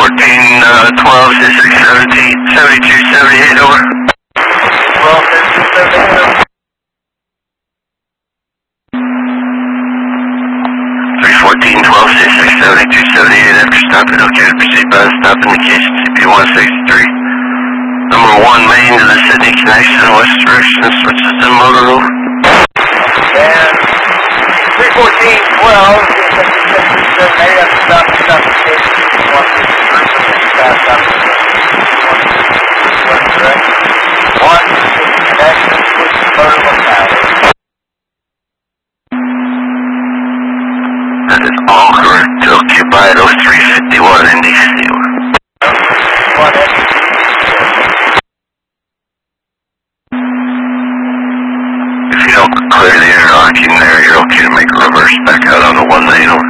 12, 66, 72, 78, over. 12, 72, 78, over. 314, 12, 66, 72, 78, after stopping, okay to proceed by the stop indication, CP 163. Number 1 main to the Sydney connection, west direction, switches to motor over. And 314, 12, 66, 78, after stop indication, CP 163, fast stop west direction. 1 Sydney connection, switches to motor locality. That is all correct. Tokyo Bido 351 NDC. If you don't clear the interlocking there, you're okay to make a reverse back out on the 1 lane. Over.